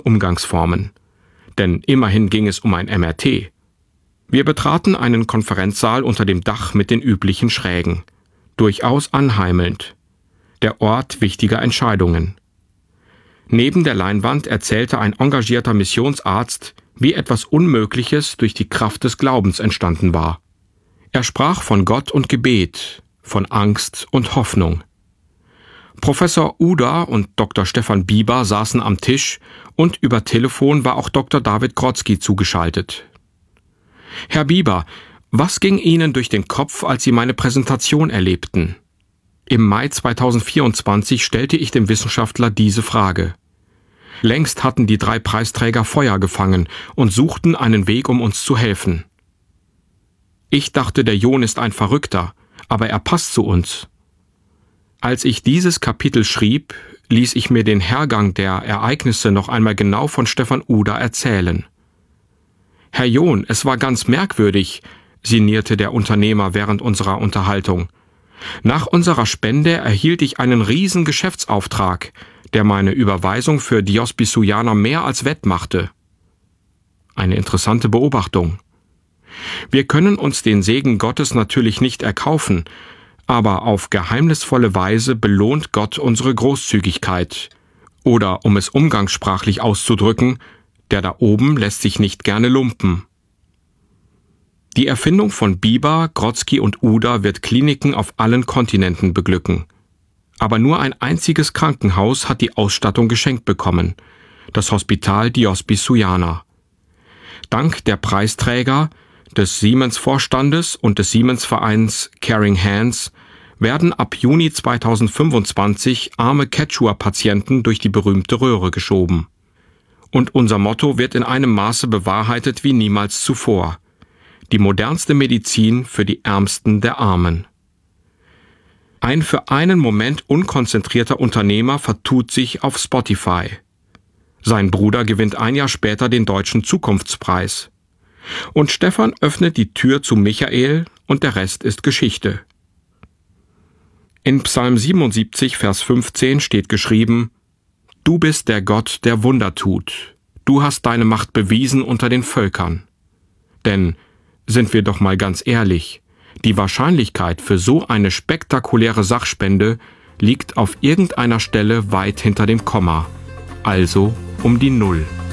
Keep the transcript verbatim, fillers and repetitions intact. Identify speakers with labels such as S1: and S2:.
S1: Umgangsformen. Denn immerhin ging es um ein M R T. Wir betraten einen Konferenzsaal unter dem Dach mit den üblichen Schrägen. Durchaus anheimelnd. Der Ort wichtiger Entscheidungen. Neben der Leinwand erzählte ein engagierter Missionsarzt, wie etwas Unmögliches durch die Kraft des Glaubens entstanden war. Er sprach von Gott und Gebet, von Angst und Hoffnung. Professor Uda und Doktor Stefan Bieber saßen am Tisch und über Telefon war auch Doktor David Grodzki zugeschaltet. Herr Bieber, was ging Ihnen durch den Kopf, als Sie meine Präsentation erlebten? Im Mai zweitausendvierundzwanzig stellte ich dem Wissenschaftler diese Frage. Längst hatten die drei Preisträger Feuer gefangen und suchten einen Weg, um uns zu helfen. Ich dachte, der John ist ein Verrückter, aber er passt zu uns. Als ich dieses Kapitel schrieb, ließ ich mir den Hergang der Ereignisse noch einmal genau von Stefan Uda erzählen. Herr John, es war ganz merkwürdig, sinnierte der Unternehmer während unserer Unterhaltung. Nach unserer Spende erhielt ich einen riesen Geschäftsauftrag, der meine Überweisung für Diospiciana mehr als wettmachte. Eine interessante Beobachtung. Wir können uns den Segen Gottes natürlich nicht erkaufen, aber auf geheimnisvolle Weise belohnt Gott unsere Großzügigkeit. Oder, um es umgangssprachlich auszudrücken, der da oben lässt sich nicht gerne lumpen. Die Erfindung von Bieber, Grodzki und Uda wird Kliniken auf allen Kontinenten beglücken. Aber nur ein einziges Krankenhaus hat die Ausstattung geschenkt bekommen, das Hospital Diospiciana. Dank der Preisträger, des Siemens-Vorstandes und des Siemens-Vereins Caring Hands werden ab Juni zweitausendfünfundzwanzig arme Quechua-Patienten durch die berühmte Röhre geschoben. Und unser Motto wird in einem Maße bewahrheitet wie niemals zuvor. Die modernste Medizin für die Ärmsten der Armen. Ein für einen Moment unkonzentrierter Unternehmer vertut sich auf Spotify. Sein Bruder gewinnt ein Jahr später den Deutschen Zukunftspreis. Und Stefan öffnet die Tür zu Michael und der Rest ist Geschichte. In Psalm siebenundsiebzig, Vers fünfzehn steht geschrieben: Du bist der Gott, der Wunder tut. Du hast deine Macht bewiesen unter den Völkern. Denn, sind wir doch mal ganz ehrlich, die Wahrscheinlichkeit für so eine spektakuläre Sachspende liegt auf irgendeiner Stelle weit hinter dem Komma, also um die Null.